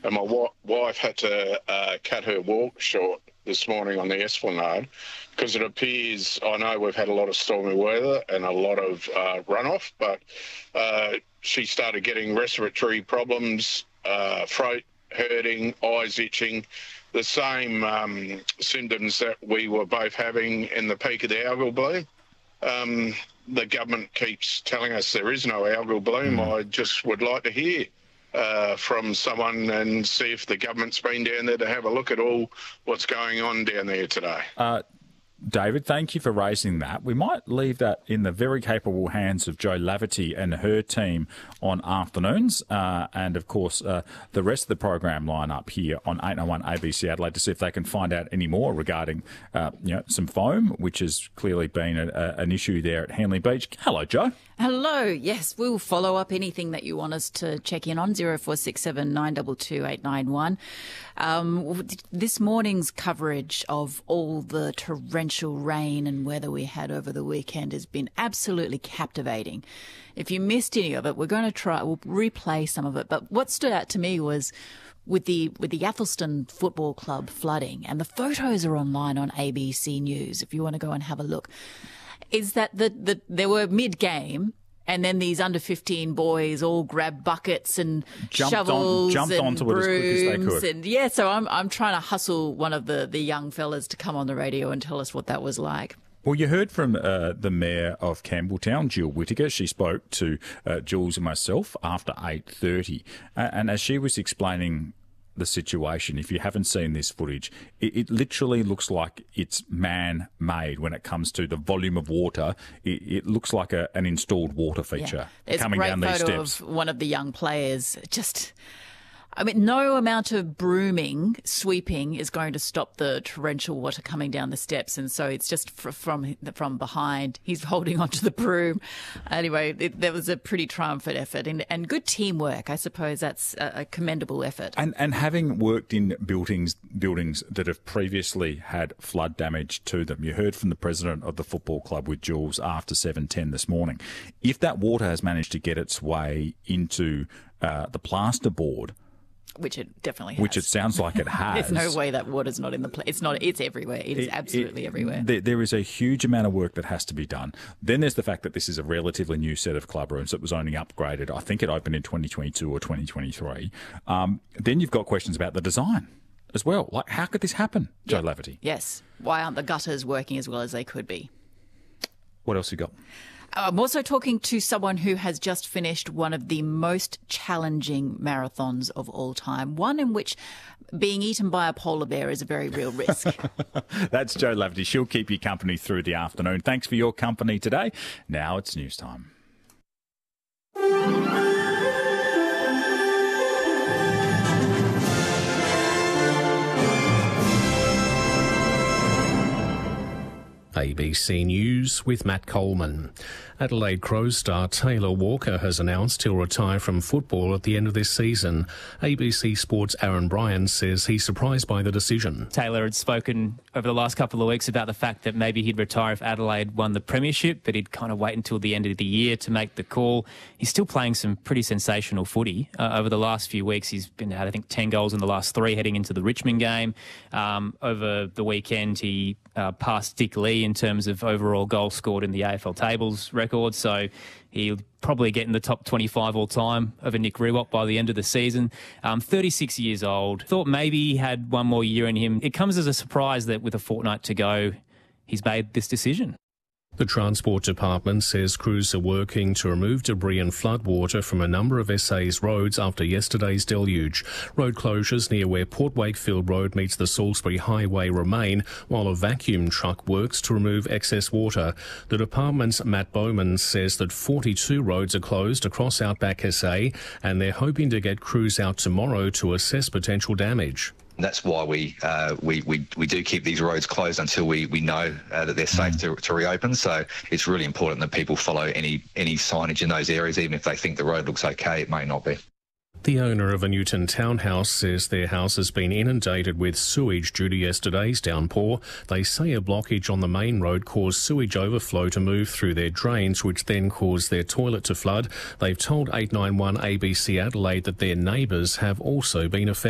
and my wife had to cut her walk short this morning on the Esplanade because it appears, I know we've had a lot of stormy weather and a lot of runoff, but she started getting respiratory problems, throat hurting, eyes itching, the same symptoms that we were both having in the peak of the algal bloom. The government keeps telling us there is no algal bloom. I just would like to hear from someone and see if the government's been down there to have a look at all what's going on down there today. David, thank you for raising that. We might leave that in the very capable hands of Jo Laverty and her team on afternoons, and of course the rest of the program line up here on 801 ABC Adelaide to see if they can find out any more regarding some foam, which has clearly been an issue there at Henley Beach. Hello, Jo. Hello. Yes, we'll follow up anything that you want us to check in on. 0467 922 891. This morning's coverage of all the torrential rain and weather we had over the weekend has been absolutely captivating. If you missed any of it, we'll replay some of it. But what stood out to me was with the Athelston Football Club flooding, and the photos are online on ABC News if you want to go and have a look, is that they were mid-game, and then these under-15 boys all grabbed buckets and shovels and onto it as quick as they could. And so I'm trying to hustle one of the young fellas to come on the radio and tell us what that was like. Well, you heard from the Mayor of Campbelltown, Jill Whittaker. She spoke to Jules and myself after 8:30, and as she was explaining the situation, if you haven't seen this footage, it literally looks like it's man-made when it comes to the volume of water. It looks like an installed water feature coming down these steps. There's a great photo of one of the young players no amount of sweeping is going to stop the torrential water coming down the steps. And so it's just from behind. He's holding onto the broom. Anyway, there was a pretty triumphant effort and good teamwork. I suppose that's a commendable effort. And having worked in buildings that have previously had flood damage to them, you heard from the president of the football club with Jules after 7:10 this morning. If that water has managed to get its way into the plasterboard, which it definitely has. Which it sounds like it has. There's no way that water's not in the it's not. It's everywhere. It is absolutely everywhere. There is a huge amount of work that has to be done. Then there's the fact that this is a relatively new set of club rooms that was only upgraded. I think it opened in 2022 or 2023. Then you've got questions about the design as well. Like, how could this happen, Jo Laverty? Yes. Why aren't the gutters working as well as they could be? What else you got? I'm also talking to someone who has just finished one of the most challenging marathons of all time, one in which being eaten by a polar bear is a very real risk. That's Jo Laverty. She'll keep you company through the afternoon. Thanks for your company today. Now it's news time. ABC News with Matt Coleman. Adelaide Crows star Taylor Walker has announced he'll retire from football at the end of this season. ABC Sports' Aaron Bryan says he's surprised by the decision. Taylor had spoken over the last couple of weeks about the fact that maybe he'd retire if Adelaide won the premiership, but he'd kind of wait until the end of the year to make the call. He's still playing some pretty sensational footy. Over the last few weeks, he's been had, I think, 10 goals in the last 3 heading into the Richmond game. Over the weekend, he passed Dick Lee in terms of overall goals scored in the AFL tables record, so he'll probably get in the top 25 all time over Nick Riewoldt by the end of the season. 36 years old. Thought maybe he had one more year in him. It comes as a surprise that with a fortnight to go, he's made this decision. The Transport Department says crews are working to remove debris and floodwater from a number of SA's roads after yesterday's deluge. Road closures near where Port Wakefield Road meets the Salisbury Highway remain, while a vacuum truck works to remove excess water. The department's Matt Bowman says that 42 roads are closed across Outback SA, and they're hoping to get crews out tomorrow to assess potential damage. That's why we do keep these roads closed until we know that they're safe to reopen. So it's really important that people follow any signage in those areas, even if they think the road looks okay, it may not be. The owner of a Newton townhouse says their house has been inundated with sewage due to yesterday's downpour. They say a blockage on the main road caused sewage overflow to move through their drains, which then caused their toilet to flood. They've told 891 ABC Adelaide that their neighbours have also been affected.